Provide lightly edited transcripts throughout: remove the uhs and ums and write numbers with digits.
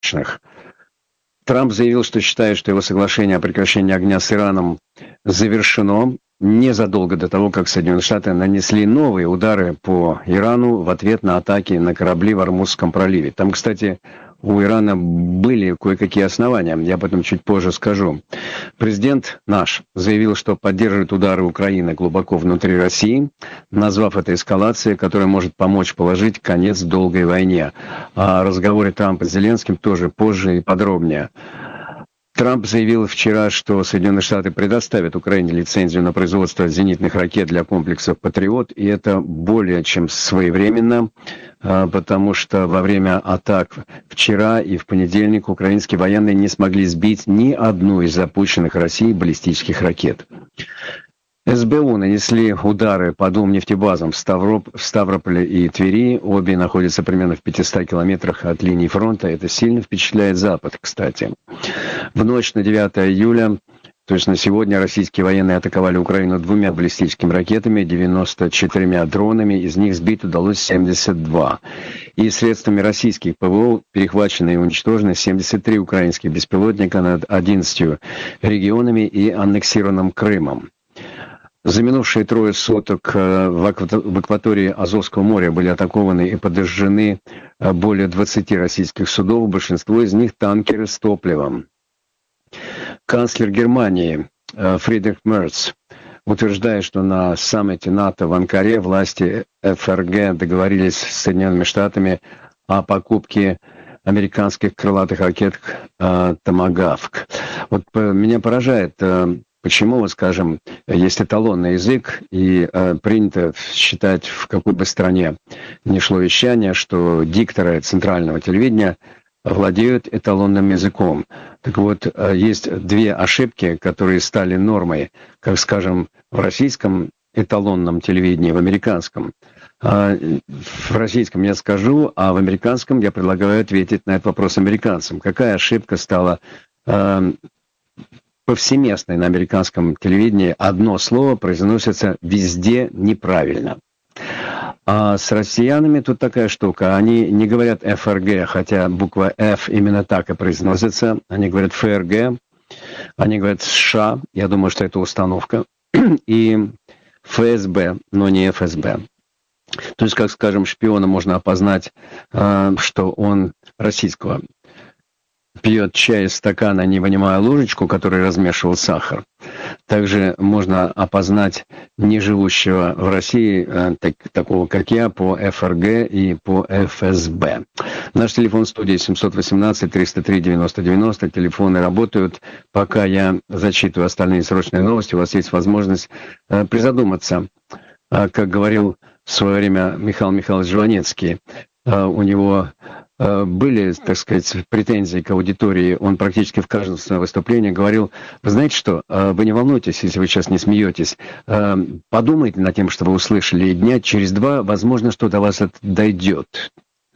срочных. Трамп заявил, что считает, что его соглашение о прекращении огня с Ираном завершено незадолго до того, как Соединенные Штаты нанесли новые удары по Ирану в ответ на атаки на корабли в Ормузском проливе. Там, кстати, у Ирана были кое-какие основания, я об этом чуть позже скажу. Президент наш заявил, что поддерживает удары Украины глубоко внутри России, назвав это эскалацией, которая может помочь положить конец долгой войне. О разговоре Трампа с Зеленским тоже позже и подробнее. Трамп заявил вчера, что Соединенные Штаты предоставят Украине лицензию на производство зенитных ракет для комплексов «Патриот», и это более чем своевременно, потому что во время атак вчера и в понедельник украинские военные не смогли сбить ни одну из запущенных Россией баллистических ракет. СБУ нанесли удары по двум нефтебазам в Ставрополе и Твери. Обе находятся примерно в 500 километрах от линии фронта. Это сильно впечатляет Запад, кстати. В ночь на 9 июля, то есть на сегодня, российские военные атаковали Украину двумя баллистическими ракетами, 94 дронами, из них сбить удалось 72. И средствами российских ПВО перехвачены и уничтожены 73 украинских беспилотника над 11 регионами и аннексированным Крымом. За минувшие 3 суток в акватории Азовского моря были атакованы и подожжены более 20 российских судов, большинство из них танкеры с топливом. Канцлер Германии Фридрих Мерц утверждает, что на саммите НАТО в Анкаре власти ФРГ договорились с Соединенными Штатами о покупке американских крылатых ракет «Томагавк». Вот меня поражает, почему, скажем, есть эталонный язык, и принято считать, в какой бы стране ни шло вещание, что дикторы центрального телевидения владеют эталонным языком. Так вот, есть две ошибки, которые стали нормой, как, скажем, в российском эталонном телевидении, в американском. В российском я скажу, а в американском я предлагаю ответить на этот вопрос американцам. Какая ошибка стала повсеместной на американском телевидении? Одно слово произносится везде неправильно. А с россиянами тут такая штука. Они не говорят ФРГ, хотя буква F именно так и произносится. Они говорят ФРГ, они говорят США, я думаю, что это установка, и ФСБ, но не ФСБ. То есть, как, скажем, шпиона можно опознать, что он российского. Пьет чай из стакана, не вынимая ложечку, который размешивал сахар. Также можно опознать неживущего в России, такого как я, по ФРГ и по ФСБ. Наш телефон в студии 718-303-90-90. Телефоны работают. Пока я зачитываю остальные срочные новости, у вас есть возможность призадуматься. Как говорил в свое время Михаил Михайлович Жванецкий, у него были, так сказать, претензии к аудитории. Он практически в каждом своем выступлении говорил: вы знаете что, вы не волнуйтесь, если вы сейчас не смеетесь. Подумайте над тем, что вы услышали, и дня через 2, возможно, что до вас это дойдет.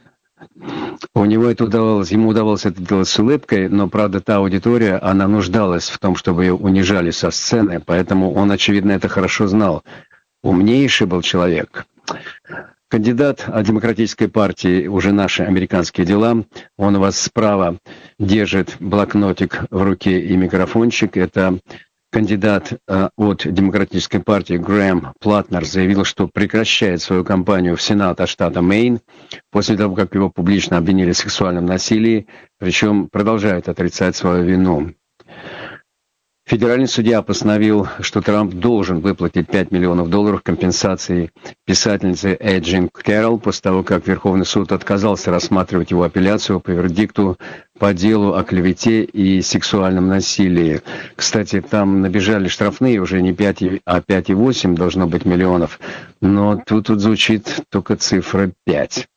Ему удавалось это делать с улыбкой, но, правда, та аудитория, она нуждалась в том, чтобы ее унижали со сцены, поэтому он, очевидно, это хорошо знал. Умнейший был человек. Кандидат от Демократической партии «Уже наши американские дела». Он у вас справа держит блокнотик в руке и микрофончик. Это кандидат от Демократической партии Грэм Платнер заявил, что прекращает свою кампанию в Сенат от штата Мэйн после того, как его публично обвинили в сексуальном насилии, причем продолжает отрицать свою вину. Федеральный судья постановил, что Трамп должен выплатить $5 миллионов компенсации писательнице Эджин Кэрролл после того, как Верховный суд отказался рассматривать его апелляцию по вердикту по делу о клевете и сексуальном насилии. Кстати, там набежали штрафные уже не 5, а 5,8 должно быть миллионов, но тут звучит только цифра 5.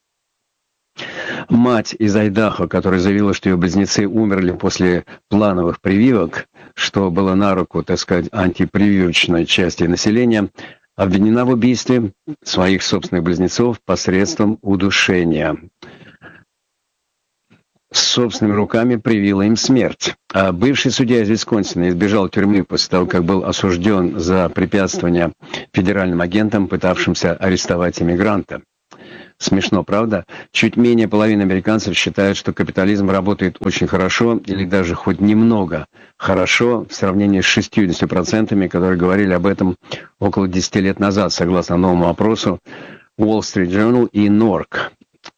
Мать из Айдахо, которая заявила, что ее близнецы умерли после плановых прививок, что было на руку, так сказать, антипрививочной части населения, обвинена в убийстве своих собственных близнецов посредством удушения. Собственными руками привила им смерть. А бывший судья из Висконсина избежал тюрьмы после того, как был осужден за препятствование федеральным агентам, пытавшимся арестовать иммигранта. Смешно, правда? Чуть менее половины американцев считают, что капитализм работает очень хорошо или даже хоть немного хорошо в сравнении с 60%, которые говорили об этом около 10 лет назад, согласно новому опросу Wall Street Journal и NORC.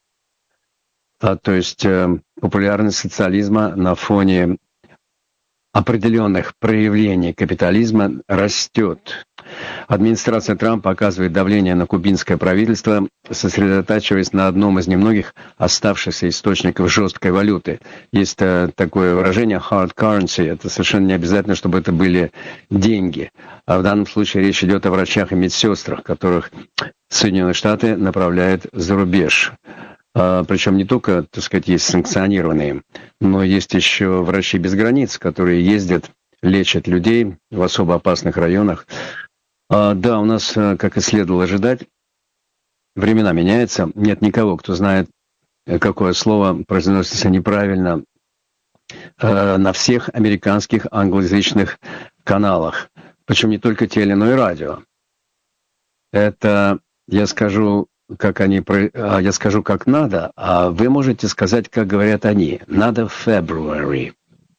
То есть популярность социализма на фоне определенных проявлений капитализма растет. Администрация Трампа оказывает давление на кубинское правительство, сосредотачиваясь на одном из немногих оставшихся источников жесткой валюты. Есть такое выражение hard currency. Это совершенно не обязательно, чтобы это были деньги. А в данном случае речь идет о врачах и медсестрах, которых Соединенные Штаты направляют за рубеж. Причем не только, так сказать, есть санкционированные, но есть еще врачи без границ, которые ездят, лечат людей в особо опасных районах. Да, у нас, как и следовало ожидать, времена меняются. Нет никого, кто знает, какое слово произносится неправильно на всех американских англоязычных каналах. Причем не только теле, но и радио. Это, я скажу, я скажу, как надо, а вы можете сказать, как говорят они. Надо February.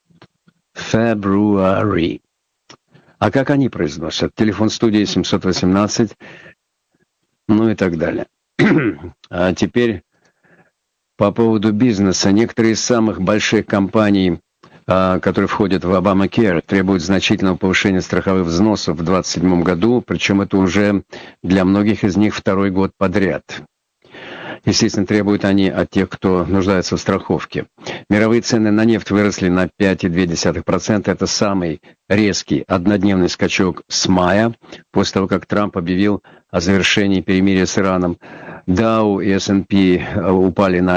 February. А как они произносят? Телефон студии 718, ну и так далее. А теперь по поводу бизнеса. Некоторые из самых больших компаний, которые входят в Obamacare, требуют значительного повышения страховых взносов в 2027 году, причем это уже для многих из них второй год подряд. Естественно, требуют они от тех, кто нуждается в страховке. Мировые цены на нефть выросли на 5,2%. Это самый резкий однодневный скачок с мая, после того, как Трамп объявил о завершении перемирия с Ираном. Dow и S&P упали на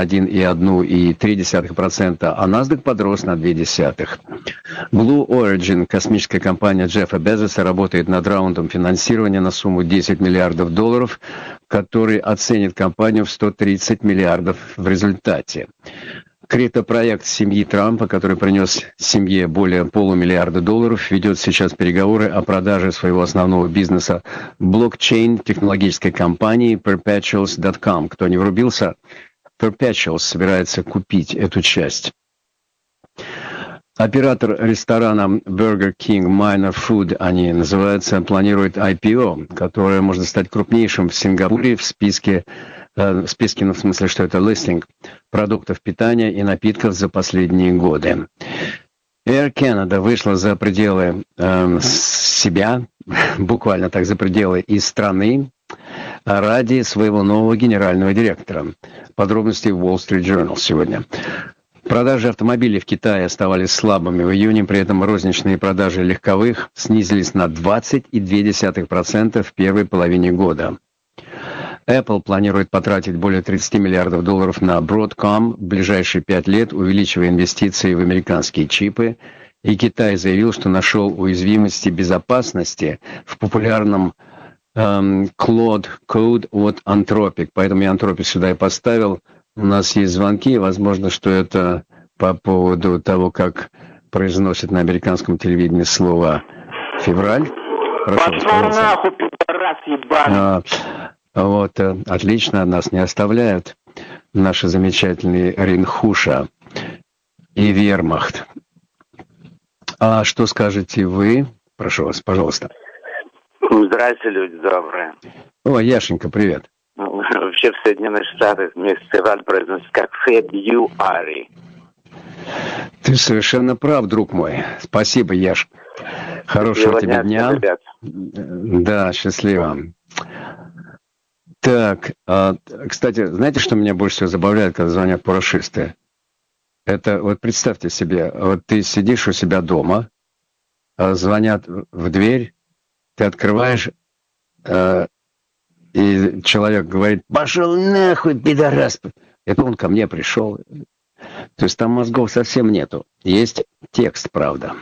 1,1% а NASDAQ подрос на 0,2%. Blue Origin, космическая компания Джеффа Безоса, работает над раундом финансирования на сумму $10 миллиардов, который оценит компанию в 130 миллиардов в результате. Криптопроект семьи Трампа, который принес семье более $500 миллиарда, ведет сейчас переговоры о продаже своего основного бизнеса блокчейн-технологической компании Perpetuals.com. Кто не врубился, Perpetuals собирается купить эту часть. Оператор ресторана Burger King Minor Food, они называются, планирует IPO, которое может стать крупнейшим в Сингапуре в списке, ну, в смысле, что это листинг продуктов питания и напитков за последние годы. Air Canada вышла за пределы себя, буквально так, за пределы и страны, ради своего нового генерального директора. Подробности в Wall Street Journal сегодня. Продажи автомобилей в Китае оставались слабыми в июне, при этом розничные продажи легковых снизились на 20,2% в первой половине года. Apple планирует потратить более $30 миллиардов на Broadcom в ближайшие 5 лет, увеличивая инвестиции в американские чипы. И Китай заявил, что нашел уязвимости безопасности в популярном Claude Code от Anthropic. Поэтому я Anthropic сюда и поставил. У нас есть звонки, возможно, что это по поводу того, как произносят на американском телевидении слово «февраль». Прошу вас, пожалуйста. Вот, отлично, нас не оставляют наши замечательные Ринхуша и Вермахт. А что скажете вы? Прошу вас, пожалуйста. Здравствуйте, люди добрые. О, Яшенька, привет. Вообще в Соединенных Штатах февраль произносится как February. Ты совершенно прав, друг мой. Спасибо, Яш. Хорошего тебе дня. Ребят. Да, счастливо. Так, кстати, знаете, что меня больше всего забавляет, когда звонят парашисты? Это, вот представьте себе, вот ты сидишь у себя дома, звонят в дверь, ты открываешь, и человек говорит: «Пошел нахуй, пидорас!» Это он ко мне пришел. То есть там мозгов совсем нету. Есть текст, правда.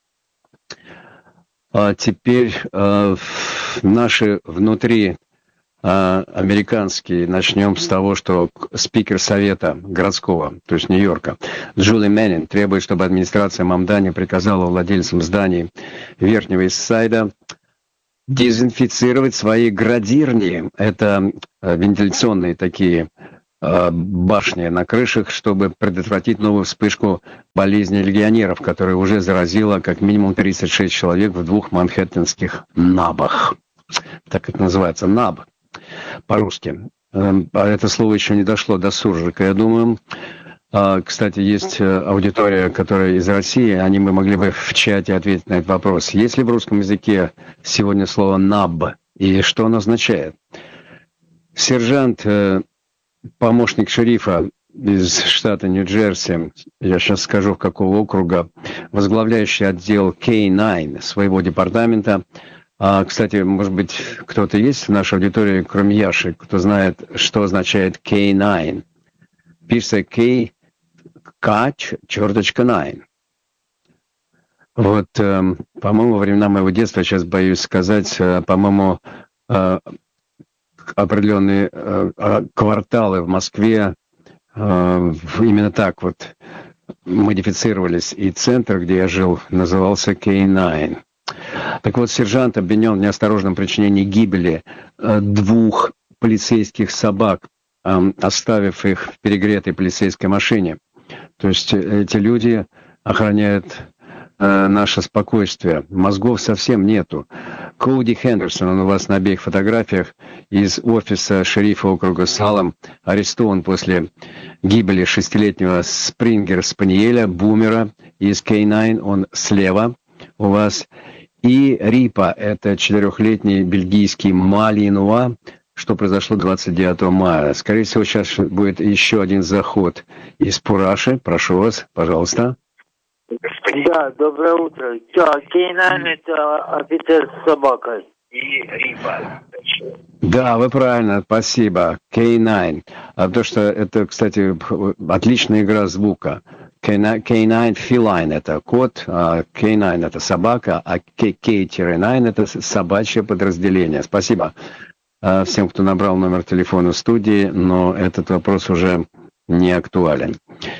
А теперь наши внутри американские, начнем с того, что спикер Совета городского, то есть Нью-Йорка, Джули Меннин требует, чтобы администрация Мамдани приказала владельцам зданий Верхнего Иссайда дезинфицировать свои градирни. Это вентиляционные такие башни на крышах, чтобы предотвратить новую вспышку болезни легионеров, которая уже заразила как минимум 36 человек в 2 манхэттенских набах. Так это называется, наб по-русски. Это слово еще не дошло до суржика, я думаю. Кстати, есть аудитория, которая из России, они бы могли бы в чате ответить на этот вопрос. Есть ли в русском языке сегодня слово «наб» и что оно означает? Сержант, помощник шерифа из штата Нью-Джерси, я сейчас скажу, какого округа, возглавляющий отдел K9 своего департамента. Кстати, может быть, кто-то есть в нашей аудитории, кроме Яши, кто знает, что означает K9? Пишется K, черточка 9. Вот, по-моему, во времена моего детства, сейчас боюсь сказать, по-моему, определенные кварталы в Москве именно так вот модифицировались, и центр, где я жил, назывался K9. Так вот, сержант обвинен в неосторожном причинении гибели 2 полицейских собак, оставив их в перегретой полицейской машине. То есть эти люди охраняют наше спокойствие. Мозгов совсем нету. Коуди Хендерсон, он у вас на обеих фотографиях, из офиса шерифа округа Салем, арестован после гибели 6-летнего спрингер-спаниеля, бумера из K9, он слева у вас. И Рипа, это 4-летний бельгийский малинуа, что произошло 29 мая. Скорее всего, сейчас будет еще один заход из Пураши. Прошу вас, пожалуйста. Да, доброе утро. K9 это офицер с собакой. И Рипа. Да, вы правильно, спасибо. K9. Потому что это, кстати, отличная игра звука. K9 feline это кот, а K9 это собака, а K-9 это собачье подразделение. Спасибо всем, кто набрал номер телефона студии, но этот вопрос уже не актуален.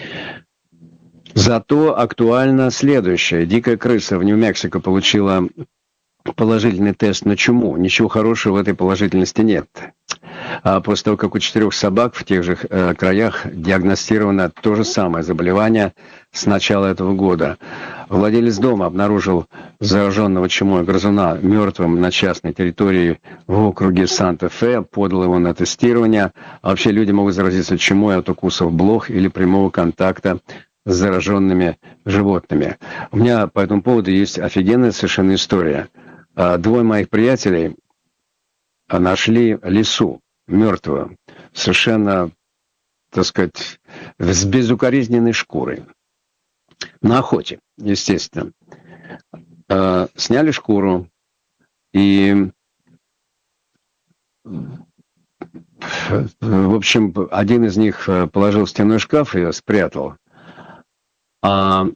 Зато актуально следующее. Дикая крыса в Нью-Мексико получила положительный тест на чуму. Ничего хорошего в этой положительности нет. После того, как у 4 собак в тех же краях диагностировано то же самое заболевание с начала этого года. Владелец дома обнаружил зараженного чумой грызуна мертвым на частной территории в округе Санта-Фе, подал его на тестирование. А вообще люди могут заразиться чумой от укусов блох или прямого контакта с зараженными животными. У меня по этому поводу есть офигенная совершенно история. 2 моих приятелей нашли лису мертвую, совершенно, так сказать, с безукоризненной шкурой. На охоте, естественно. Сняли шкуру и, в общем, один из них положил в стенной шкаф и ее спрятал. Он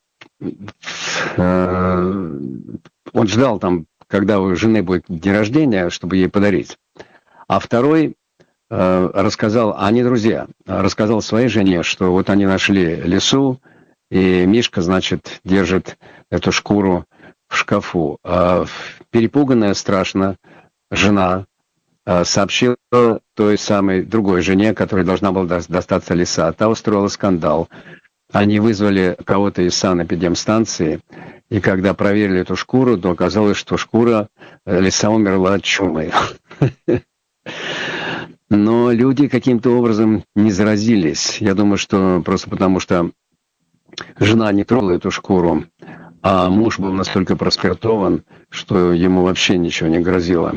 ждал там, когда у жены будет день рождения, чтобы ей подарить. А второй рассказал, они друзья, рассказал своей жене, что вот они нашли лису, и Мишка, значит, держит эту шкуру в шкафу. Перепуганная страшно жена сообщила той самой другой жене, которой должна была достаться лиса. Та устроила скандал. Они вызвали кого-то из санэпидемстанции, и когда проверили эту шкуру, то оказалось, что лиса умерла от чумы. Но люди каким-то образом не заразились. Я думаю, что просто потому, что жена не трогала эту шкуру, а муж был настолько проспиртован, что ему вообще ничего не грозило.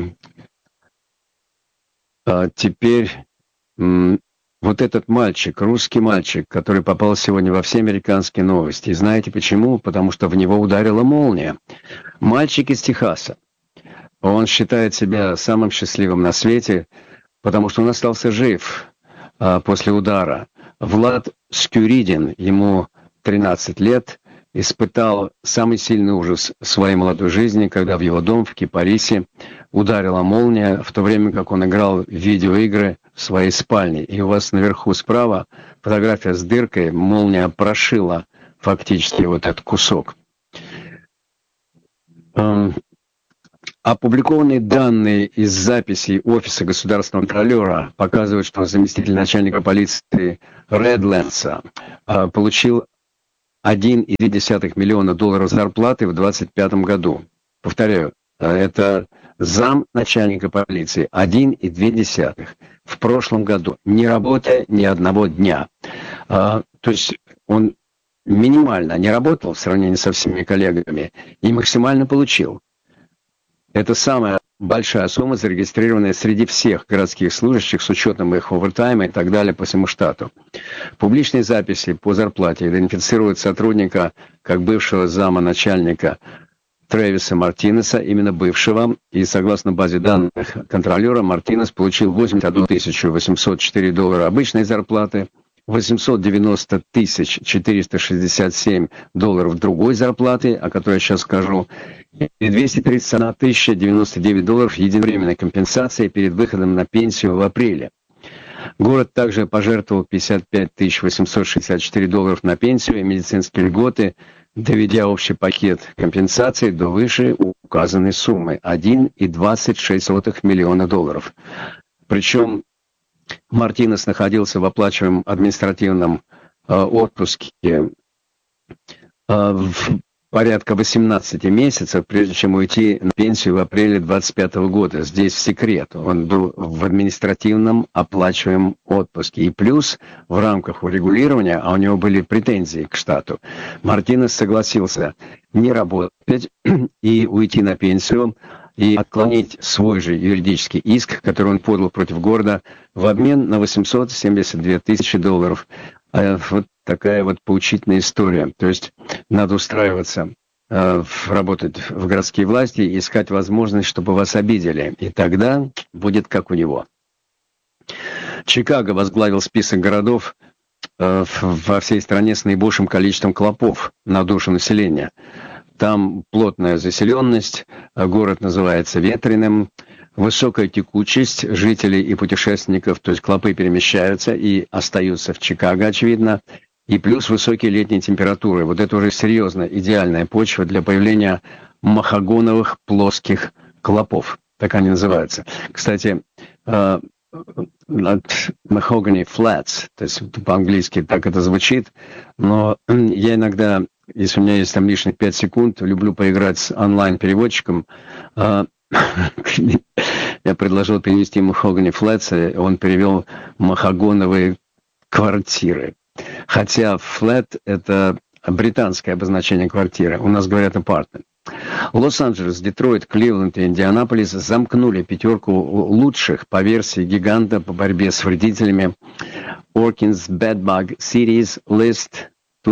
Теперь вот этот мальчик, русский мальчик, который попал сегодня во все американские новости. И знаете почему? Потому что в него ударила молния. Мальчик из Техаса. Он считает себя самым счастливым на свете, потому что он остался жив после удара. Влад Скюридин, ему 13 лет, испытал самый сильный ужас своей молодой жизни, когда в его дом в Кипарисе ударила молния, в то время как он играл в видеоигры в своей спальне. И у вас наверху справа фотография с дыркой, молния прошила фактически вот этот кусок. Опубликованные данные из записей Офиса государственного контролера показывают, что заместитель начальника полиции Редленса получил $1,2 миллиона зарплаты в 2025 году. Повторяю, это зам начальника полиции 1,2 в прошлом году, не работая ни одного дня. То есть он минимально не работал в сравнении со всеми коллегами и максимально получил. Это самая большая сумма, зарегистрированная среди всех городских служащих с учетом их овертайма и так далее по всему штату. Публичные записи по зарплате идентифицируют сотрудника как бывшего зама начальника Трэвиса Мартинеса, именно бывшего, и согласно базе данных контролера, Мартинес получил $81 804 обычной зарплаты, $890 467 другой зарплаты, о которой я сейчас скажу, и $231 099 единовременной компенсации перед выходом на пенсию в апреле. Город также пожертвовал $55 864 на пенсию и медицинские льготы, доведя общий пакет компенсаций до выше указанной суммы $1,26 миллиона. Причем Мартинес находился в оплачиваемом административном отпуске в порядка 18 месяцев, прежде чем уйти на пенсию в апреле 2025 года. Здесь секрет. Он был в административном оплачиваемом отпуске. И плюс в рамках урегулирования, а у него были претензии к штату, Мартинес согласился не работать и уйти на пенсию, и отклонить свой же юридический иск, который он подал против города, в обмен на $872 000. Вот такая вот поучительная история. То есть надо устраиваться, работать в городские власти и искать возможность, чтобы вас обидели. И тогда будет как у него. Чикаго возглавил список городов во всей стране с наибольшим количеством клопов на душу населения. Там плотная заселенность, город называется ветреным, высокая текучесть жителей и путешественников, то есть клопы перемещаются и остаются в Чикаго, очевидно, и плюс высокие летние температуры. Вот это уже серьезно идеальная почва для появления махагоновых плоских клопов, так они называются. Кстати, mahogany flats, то есть по-английски так это звучит, но я иногда, если у меня есть там лишних 5 секунд, люблю поиграть с онлайн-переводчиком. Я предложил перевести mahogany flats, и он перевел махагоновые квартиры. Хотя flat — это британское обозначение квартиры. У нас говорят apartment. Лос-Анджелес, Детройт, Кливленд и Индианаполис замкнули пятерку лучших по версии гиганта по борьбе с вредителями Orkin's Bedbug Cities List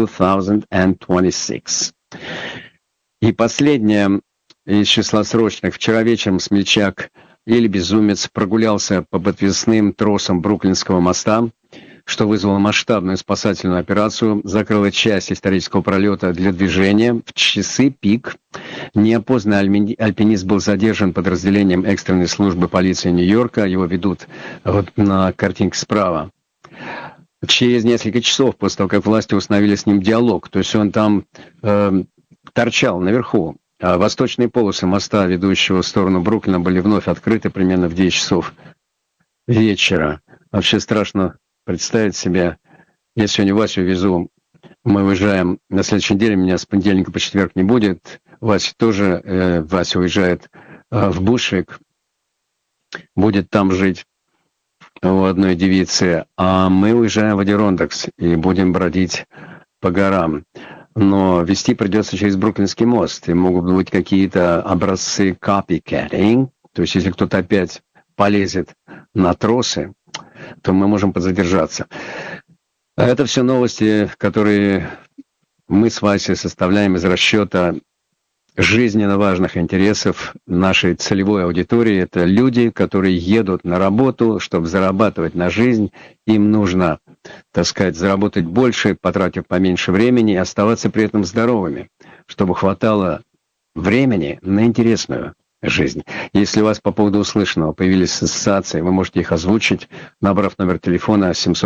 2026. И последнее из числа срочных. Вчера вечером смельчак или безумец прогулялся по подвесным тросам Бруклинского моста, что вызвало масштабную спасательную операцию, закрыло часть исторического пролета для движения. В часы пик неопознанный альпинист был задержан подразделением экстренной службы полиции Нью-Йорка. Его ведут вот на картинке справа. Через несколько часов после того, как власти установили с ним диалог, то есть он там торчал наверху. А восточные полосы моста, ведущего в сторону Бруклина, были вновь открыты примерно в 10 часов вечера. Вообще страшно представить себе, я сегодня Васю везу, мы уезжаем, на следующей неделе меня с понедельника по четверг не будет, Вася тоже, Вася уезжает в Бушвик, будет там жить у одной девицы, а мы уезжаем в Адирондакс и будем бродить по горам. Но везти придется через Бруклинский мост, и могут быть какие-то образцы copycatting, то есть если кто-то опять полезет на тросы, то мы можем подзадержаться. Это все новости, которые мы с Васей составляем из расчета жизненно важных интересов нашей целевой аудитории. Это люди, которые едут на работу, чтобы зарабатывать на жизнь. Им нужно, так сказать, заработать больше, потратив поменьше времени и оставаться при этом здоровыми, чтобы хватало времени на интересную жизнь. Если у вас по поводу услышанного появились ассоциации, вы можете их озвучить, набрав номер телефона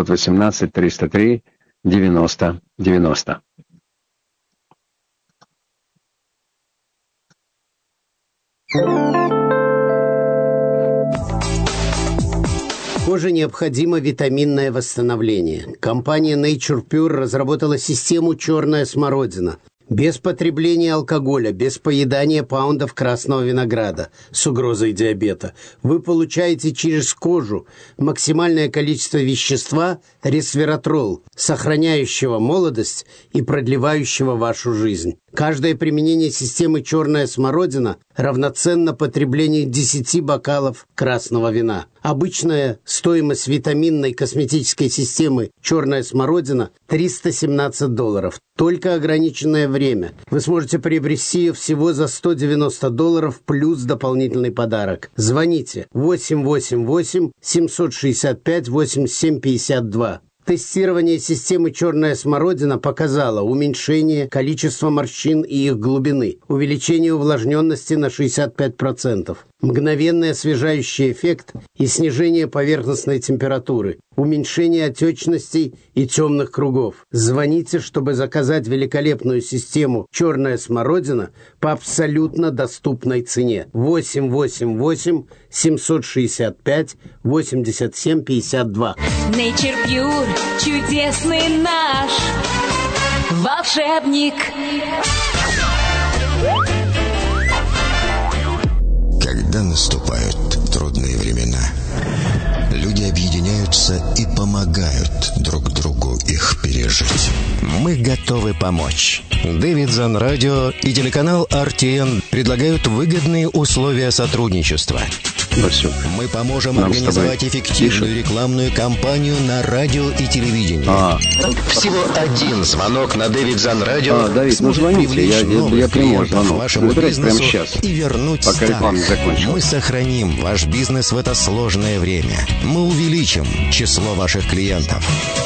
718-303-90-90. Коже необходимо витаминное восстановление. Компания Nature Pure разработала систему «Черная смородина». Без потребления алкоголя, без поедания паундов красного винограда с угрозой диабета. Вы получаете через кожу максимальное количество вещества ресвератрол, сохраняющего молодость и продлевающего вашу жизнь. Каждое применение системы «Черная смородина» равноценно потреблению 10 бокалов красного вина. Обычная стоимость витаминной косметической системы «Черная смородина» $317. Только ограниченное время. Вы сможете приобрести ее всего за $190 плюс дополнительный подарок. Звоните 888-765-8752. Тестирование системы «Черная смородина» показало уменьшение количества морщин и их глубины, увеличение увлажненности на 65%, мгновенный освежающий эффект и снижение поверхностной температуры, уменьшение отечностей и темных кругов. Звоните, чтобы заказать великолепную систему «Черная смородина» по абсолютно доступной цене. 888-765-8752. Nature Pure, чудесный наш волшебник. Когда наступают трудные времена, люди объединяются и помогают друг другу их пережить. Мы готовы помочь. Davidson Radio и телеканал RTN предлагают выгодные условия сотрудничества. Мы поможем организовать эффективную рекламную кампанию на радио и телевидении. Всего один звонок на Davidson Radio Давид, сможет привлечь новых клиентов вашему бизнесу и вернуть старых. Мы сохраним ваш бизнес в это сложное время. Мы увеличим число ваших клиентов.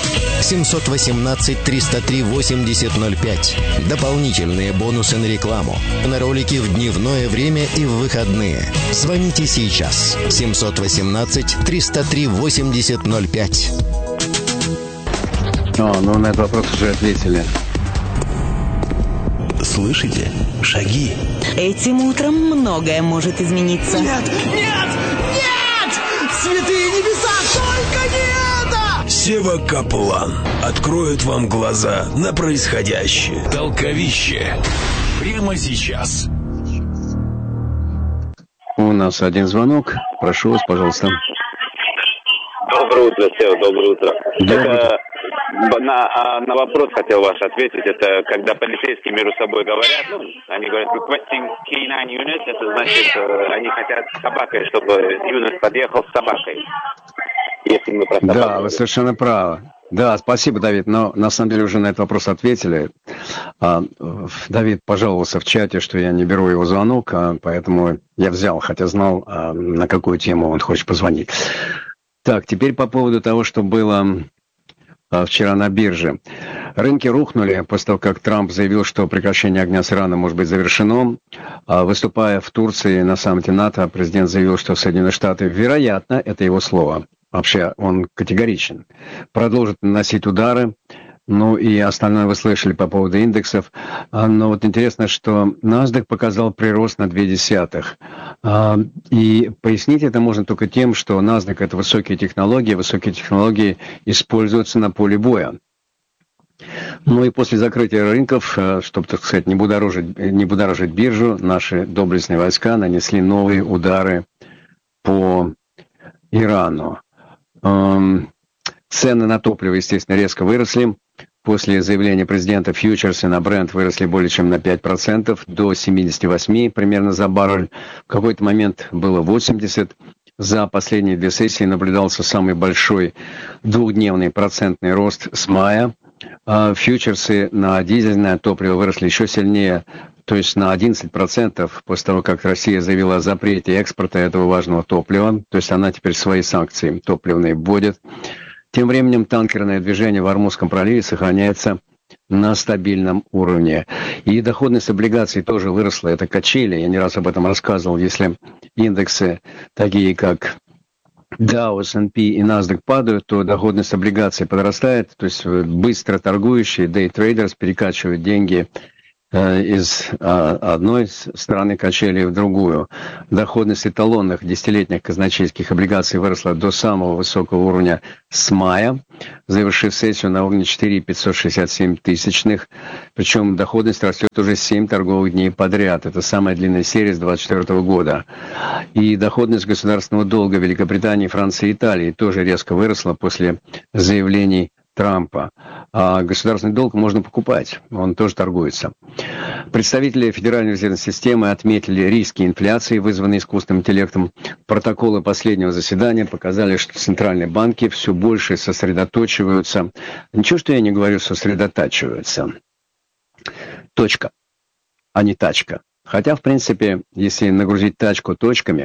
718-303-8005. Дополнительные бонусы на рекламу. На ролики в дневное время и в выходные. Звоните сейчас. 718-303-8005. Ну на этот вопрос уже ответили. Слышите? Шаги. Этим утром многое может измениться. Нет! Нет! Нет! Святые небеса, только не это! Сева Каплан откроет вам глаза на происходящее. Толковище. Прямо сейчас. У нас один звонок. Прошу вас, пожалуйста. Доброе утро, Сева, доброе утро. На вопрос хотел ваш ответить. Это когда полицейские между собой говорят, они говорят requesting K9 unit, это значит, они хотят с собакой, чтобы юнит подъехал с собакой. Если мы про собаку. Да, вы совершенно правы. Да, спасибо, Давид, но на самом деле уже на этот вопрос ответили. Давид пожаловался в чате, что я не беру его звонок, поэтому я взял, хотя знал, на какую тему он хочет позвонить. Так, теперь по поводу того, что было вчера на бирже. Рынки рухнули после того, как Трамп заявил, что прекращение огня с Ираном может быть завершено. Выступая в Турции на саммите НАТО, президент заявил, что Соединенные Штаты, вероятно, это его слово, вообще он категоричен, продолжит наносить удары. Ну и остальное вы слышали по поводу индексов. Но вот интересно, что NASDAQ показал прирост на 0,2. И пояснить это можно только тем, что NASDAQ – это высокие технологии используются на поле боя. Ну и после закрытия рынков, чтобы, так сказать, не будоражить биржу, наши доблестные войска нанесли новые удары по Ирану. Цены на топливо, естественно, резко выросли. После заявления президента фьючерсы на Brent выросли более чем на 5%, до 78 примерно за баррель. В какой-то момент было 80. За последние две сессии наблюдался самый большой двухдневный процентный рост с мая. Фьючерсы на дизельное топливо выросли еще сильнее, то есть на 11% после того, как Россия заявила о запрете экспорта этого важного топлива. То есть она теперь свои санкции топливные вводит. Тем временем танкерное движение в Ормузском проливе сохраняется на стабильном уровне. И доходность облигаций тоже выросла. Это качели. Я не раз об этом рассказывал. Если индексы, такие как Dow, S&P и NASDAQ падают, то доходность облигаций подрастает. То есть быстро торгующие day traders перекачивают деньги из одной стороны качели в другую. Доходность эталонных десятилетних казначейских облигаций выросла до самого высокого уровня с мая, завершив сессию на уровне 4,567 тысячных. Причем доходность растет уже 7 торговых дней подряд. Это самая длинная серия с 2024 года. И доходность государственного долга Великобритании, Франции и Италии тоже резко выросла после заявлений Трампа. А государственный долг можно покупать, он тоже торгуется. Представители Федеральной резервной системы отметили риски инфляции, вызванные искусственным интеллектом. Протоколы последнего заседания показали, что центральные банки все больше сосредотачиваются. Ничего, что я не говорю, сосредотачиваются. Точка, а не тачка. Хотя, в принципе, если нагрузить тачку точками,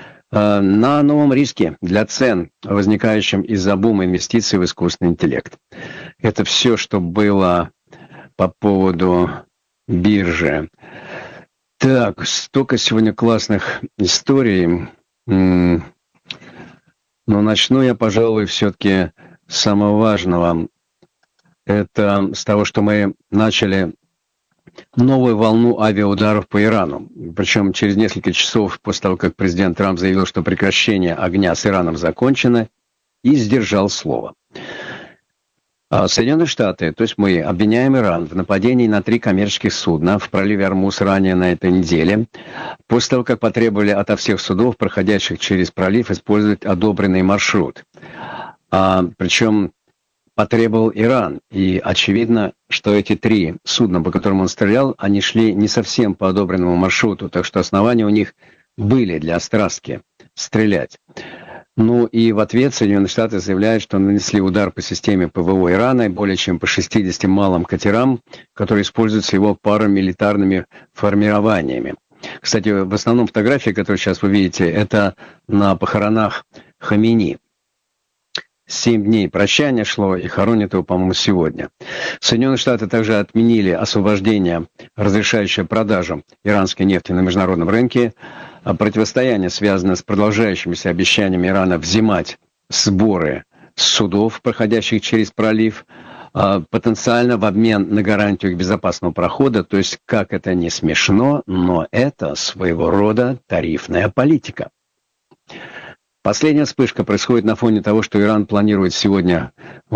на новом риске для цен, возникающем из-за бума инвестиций в искусственный интеллект. Это все, что было по поводу биржи. Так, столько сегодня классных историй. Но начну я, пожалуй, все-таки с самого важного. Это с того, что мы начали новую волну авиаударов по Ирану. Причем через несколько часов после того, как президент Трамп заявил, что прекращение огня с Ираном закончено, и сдержал слово. Соединенные Штаты, то есть мы, обвиняем Иран в нападении на 3 коммерческих судна в проливе Ормуз ранее на этой неделе, после того, как потребовали ото всех судов, проходящих через пролив, использовать одобренный маршрут. Причем потребовал Иран. И очевидно, что эти 3 судна, по которым он стрелял, они шли не совсем по одобренному маршруту, так что основания у них были для острастки стрелять. Ну и в ответ Соединенные Штаты заявляют, что нанесли удар по системе ПВО Ирана и более чем по 60 малым катерам, которые используются его парамилитарными формированиями. Кстати, в основном фотографии, которые сейчас вы видите, это на похоронах Хамини. 7 дней прощания шло, и хоронят его, по-моему, сегодня. Соединенные Штаты также отменили освобождение, разрешающее продажу иранской нефти на международном рынке. Противостояние связано с продолжающимися обещаниями Ирана взимать сборы с судов, проходящих через пролив, потенциально в обмен на гарантию их безопасного прохода. То есть, как это не смешно, но это своего рода тарифная политика. Последняя вспышка происходит на фоне того, что Иран планирует сегодня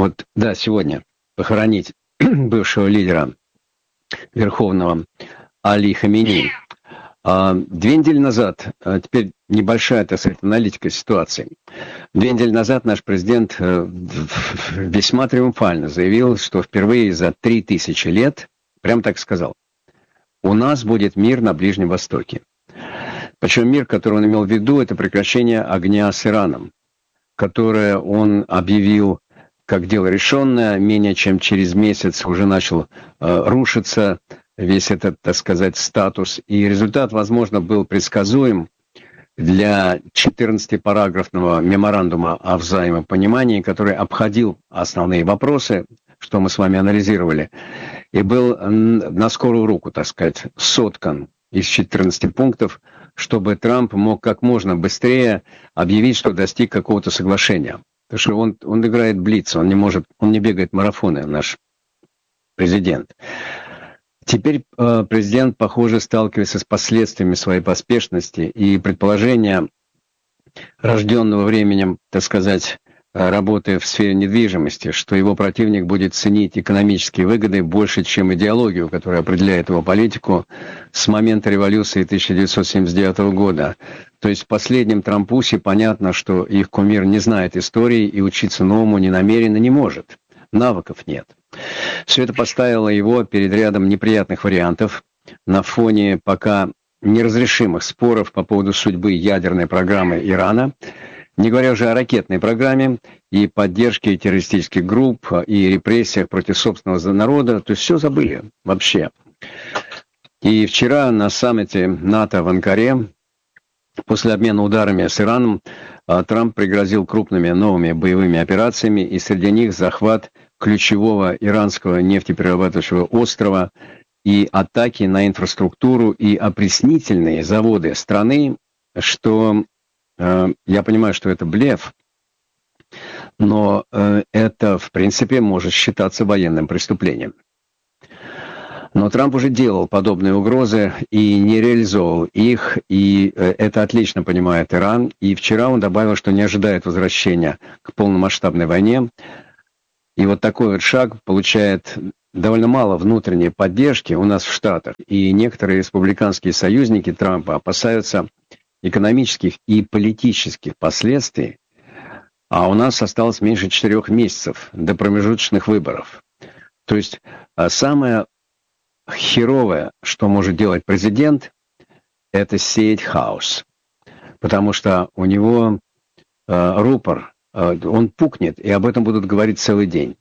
похоронить бывшего лидера Верховного Али Хамини. 2 недели назад, теперь небольшая, так сказать, аналитика ситуации. 2 недели назад наш президент весьма триумфально заявил, что впервые за 3000 лет, прям так сказал, у нас будет мир на Ближнем Востоке. Причем мир, который он имел в виду, это прекращение огня с Ираном, которое он объявил как дело решенное. Менее чем через месяц уже начал рушиться весь этот, так сказать, статус. И результат, возможно, был предсказуем для 14-параграфного меморандума о взаимопонимании, который обходил основные вопросы, что мы с вами анализировали, и был на скорую руку, так сказать, соткан из 14 пунктов, чтобы Трамп мог как можно быстрее объявить, что достиг какого-то соглашения. Потому что он играет блиц, он не бегает марафоны, наш президент. Теперь президент, похоже, сталкивается с последствиями своей поспешности, и предположение, рожденного временем, так сказать, работая в сфере недвижимости, что его противник будет ценить экономические выгоды больше, чем идеологию, которая определяет его политику с момента революции 1979 года. То есть в последнем Трампусе понятно, что их кумир не знает истории и учиться новому не намерен и не может. Навыков нет. Все это поставило его перед рядом неприятных вариантов на фоне пока неразрешимых споров по поводу судьбы ядерной программы Ирана, не говоря уже о ракетной программе и поддержке террористических групп, и репрессиях против собственного народа. То есть все забыли вообще. И вчера на саммите НАТО в Анкаре, после обмена ударами с Ираном, Трамп пригрозил крупными новыми боевыми операциями, и среди них захват ключевого иранского нефтеперерабатывающего острова и атаки на инфраструктуру и опреснительные заводы страны, что... Я понимаю, что это блеф, но это, в принципе, может считаться военным преступлением. Но Трамп уже делал подобные угрозы и не реализовывал их, и это отлично понимает Иран. И вчера он добавил, что не ожидает возвращения к полномасштабной войне. И вот такой вот шаг получает довольно мало внутренней поддержки у нас в Штатах. И некоторые республиканские союзники Трампа опасаются экономических и политических последствий. А у нас осталось меньше 4 месяцев до промежуточных выборов. То есть самое херовое, что может делать президент, это сеять хаос. Потому что у него рупор, он пукнет, и об этом будут говорить целый день.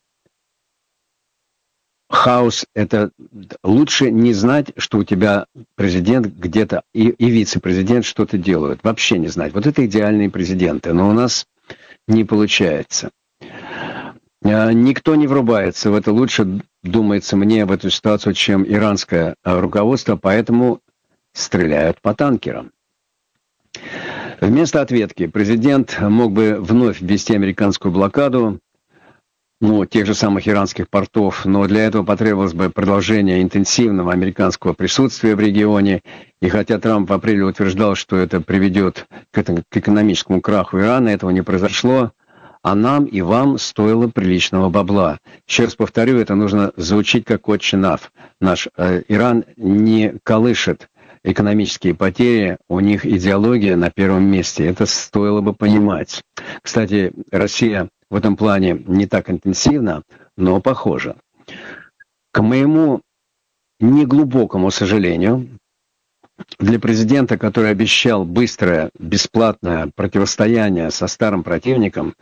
Хаос – это лучше не знать, что у тебя президент где-то и вице-президент что-то делают. Вообще не знать. Вот это идеальные президенты. Но у нас не получается. Никто не врубается в это. Лучше, думается мне, в эту ситуацию, чем иранское руководство, поэтому стреляют по танкерам. Вместо ответки президент мог бы вновь ввести американскую блокаду, тех же самых иранских портов, но для этого потребовалось бы продолжение интенсивного американского присутствия в регионе. И хотя Трамп в апреле утверждал, что это приведет к экономическому краху Ирана, этого не произошло, а нам и вам стоило приличного бабла. Еще раз повторю, это нужно звучить как отче наш. Иран не колышет экономические потери, у них идеология на первом месте. Это стоило бы понимать. Кстати, Россия в этом плане не так интенсивно, но похоже. К моему неглубокому сожалению, для президента, который обещал быстрое, бесплатное противостояние со старым противником,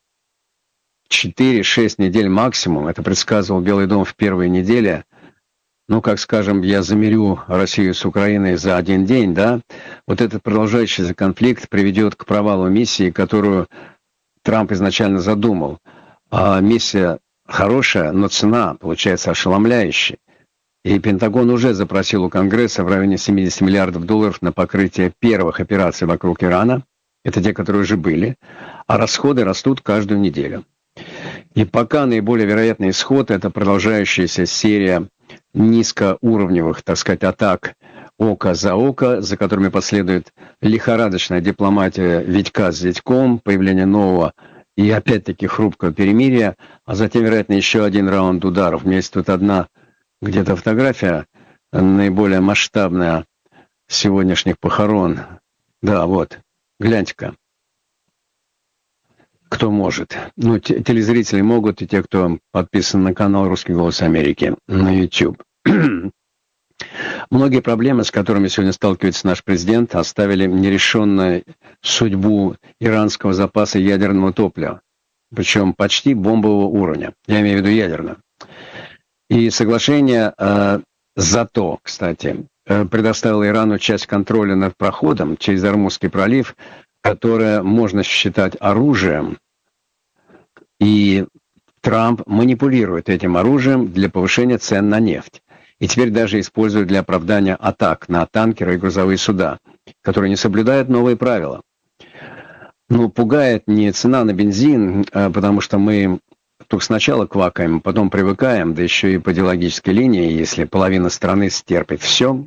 4-6 недель максимум, это предсказывал Белый дом в первые недели, как скажем, я замерю Россию с Украиной за один день, да, вот этот продолжающийся конфликт приведет к провалу миссии, которую Трамп изначально задумал. А миссия хорошая, но цена получается ошеломляющей. И Пентагон уже запросил у Конгресса в районе $70 миллиардов на покрытие первых операций вокруг Ирана. Это те, которые уже были. А расходы растут каждую неделю. И пока наиболее вероятный исход – это продолжающаяся серия низкоуровневых, так сказать, атак око за око, за которыми последует лихорадочная дипломатия Витька с Зятьком, появление нового и опять-таки хрупкого перемирия, а затем, вероятно, еще один раунд ударов. У меня есть тут одна где-то фотография, наиболее масштабная сегодняшних похорон. Да, вот, гляньте-ка. Кто может. Телезрители могут, и те, кто подписан на канал «Русский голос Америки» на YouTube. Многие проблемы, с которыми сегодня сталкивается наш президент, оставили нерешенной судьбу иранского запаса ядерного топлива. Причем почти бомбового уровня. Я имею в виду ядерного. И соглашение зато, кстати, предоставило Ирану часть контроля над проходом через Ормузский пролив, которое можно считать оружием. И Трамп манипулирует этим оружием для повышения цен на нефть. И теперь даже используют для оправдания атак на танкеры и грузовые суда, которые не соблюдают новые правила. Пугает не цена на бензин, потому что мы только сначала квакаем, потом привыкаем, да еще и по идеологической линии, если половина страны стерпит все.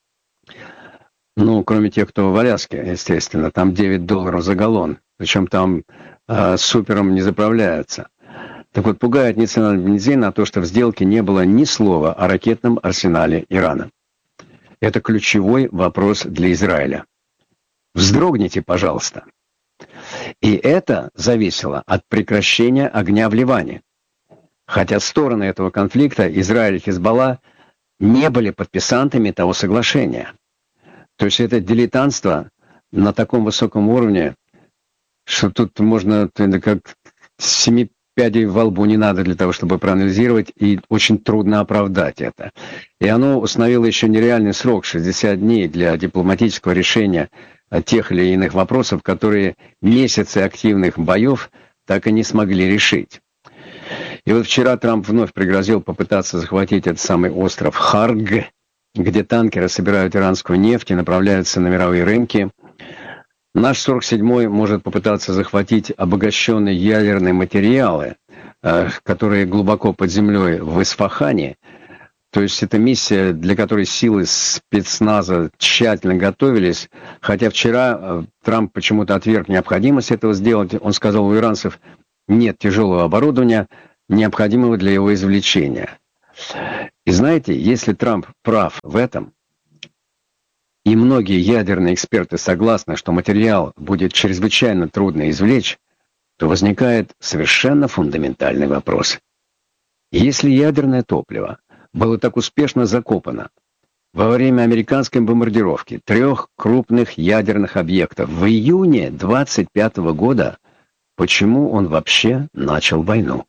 Кроме тех, кто в Аляске, естественно, там $9 за галлон, причем там супером не заправляются. Так вот, пугает не цена на бензин, а то, что в сделке не было ни слова о ракетном арсенале Ирана. Это ключевой вопрос для Израиля. Вздрогните, пожалуйста. И это зависело от прекращения огня в Ливане. Хотя стороны этого конфликта, Израиль и Хизбалла, не были подписантами того соглашения. То есть это дилетантство на таком высоком уровне, что тут можно как 7 пядей во лбу не надо для того, чтобы проанализировать, и очень трудно оправдать это. И оно установило еще нереальный срок, 60 дней, для дипломатического решения тех или иных вопросов, которые месяцы активных боев так и не смогли решить. И вот вчера Трамп вновь пригрозил попытаться захватить этот самый остров Харг, где танкеры собирают иранскую нефть и направляются на мировые рынки. Наш 47-й может попытаться захватить обогащенные ядерные материалы, которые глубоко под землей в Исфахане, То есть это миссия, для которой силы спецназа тщательно готовились. Хотя вчера Трамп почему-то отверг необходимость этого сделать. Он сказал, у иранцев нет тяжелого оборудования, необходимого для его извлечения. И знаете, если Трамп прав в этом, и многие ядерные эксперты согласны, что материал будет чрезвычайно трудно извлечь, то возникает совершенно фундаментальный вопрос. Если ядерное топливо было так успешно закопано во время американской бомбардировки 3 крупных ядерных объектов в июне 25 года, почему он вообще начал войну?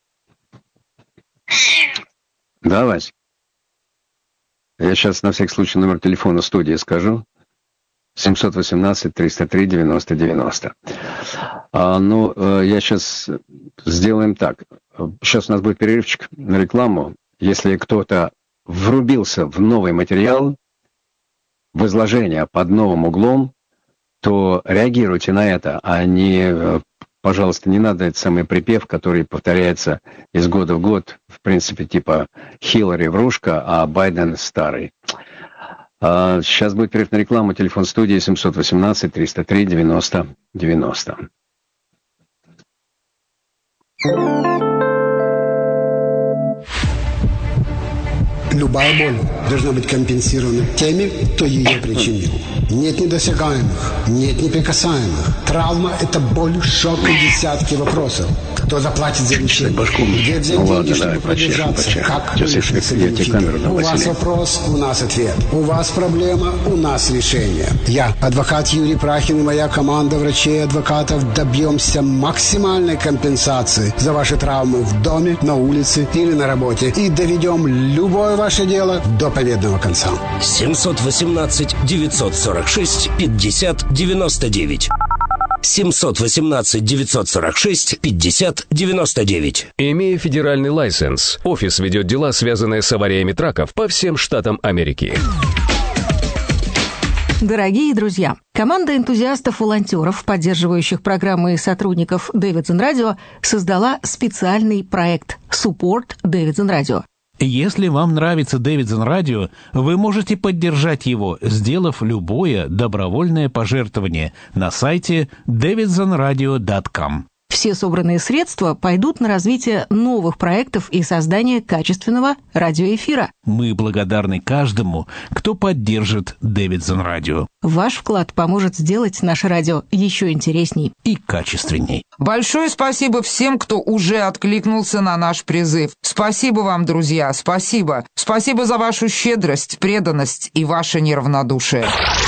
Да, Вась? Я сейчас на всякий случай номер телефона студии скажу. 718-303-90-90. Я сейчас сделаем так. Сейчас у нас будет перерывчик на рекламу. Если кто-то врубился в новый материал, в изложение под новым углом, то реагируйте на это, а не, пожалуйста, не надо этот самый припев, который повторяется из года в год, в принципе, типа Хиллари врушка, а Байден старый. Сейчас будет перерыв на рекламу. Телефон студии 718-303-90-90. Любая боль должна быть компенсирована теми, кто ее причинил. Нет недосягаемых, нет неприкасаемых. Травма – это боль, шок и десятки вопросов. Кто заплатит за лечение? Где взять деньги, чтобы продержаться? Как вылечить совместимость? У вас вопрос, у нас ответ. У вас проблема, у нас решение. Я, адвокат Юрий Прахин и моя команда врачей и адвокатов добьемся максимальной компенсации за ваши травмы в доме, на улице или на работе. И доведем любое ваше дело до победного конца. 718-946-50-99. 718-946-50-99. Имея федеральный лайсенс, офис ведет дела, связанные с авариями траков по всем штатам Америки. Дорогие друзья, команда энтузиастов-волонтеров, поддерживающих программы сотрудников Davidson Radio, создала специальный проект «Support Davidson Radio». Если вам нравится Davidson Radio, вы можете поддержать его, сделав любое добровольное пожертвование на сайте davidsonradio.com. Все собранные средства пойдут на развитие новых проектов и создание качественного радиоэфира. Мы благодарны каждому, кто поддержит Davidson Radio. Ваш вклад поможет сделать наше радио еще интересней и качественней. Большое спасибо всем, кто уже откликнулся на наш призыв. Спасибо вам, друзья, спасибо. Спасибо за вашу щедрость, преданность и ваше неравнодушие.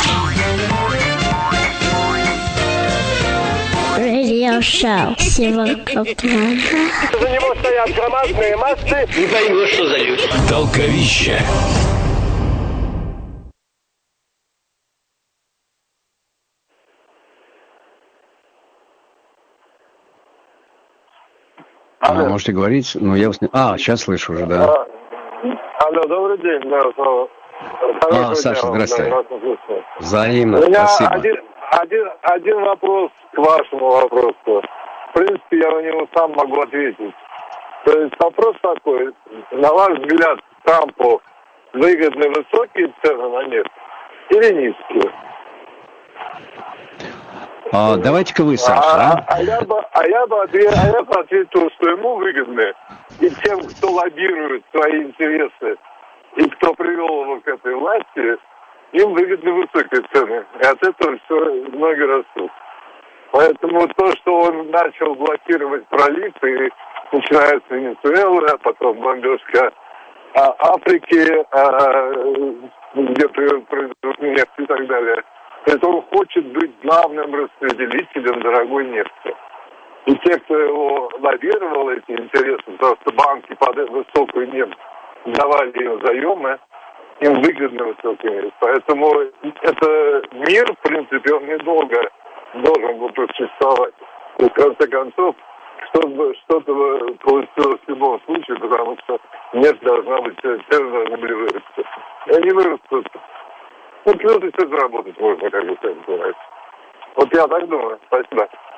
Радиошоу Севака Плана. За него стоят громадные массы. Не поймешь, что за люди. Толковище. Вы можете говорить, но я вас не... сейчас слышу уже, да. Алло, добрый день. Саша, здравствуйте. Взаимно, у меня спасибо. Один вопрос к вашему вопросу. В принципе, я на него сам могу ответить. То есть вопрос такой. На ваш взгляд, Трампу выгодны высокие цены на нефть или низкие? Давайте-ка вы, Саша. Я бы ответил, что ему выгодны. И тем, кто лоббирует свои интересы, и кто привел его к этой власти, им выгодны высокие цены. И от этого все многие растут. Поэтому то, что он начал блокировать пролив, и начинается Венесуэла, а потом бомбежка Африки, где производят нефть и так далее, это он хочет быть главным распределителем дорогой нефти. И те, кто его лоббировал, эти интересы, потому что банки под высокую нефть давали им заемы, им выгодно высокую нефть. Поэтому это мир, в принципе, он недолго должен был просуществовать. И, в конце концов, что-то получилось в любом случае, потому что нефть должна быть, цены должны были вырасти. И они вырастут. Плюс еще заработать можно, как бы, так называется. Вот я так думаю. Спасибо.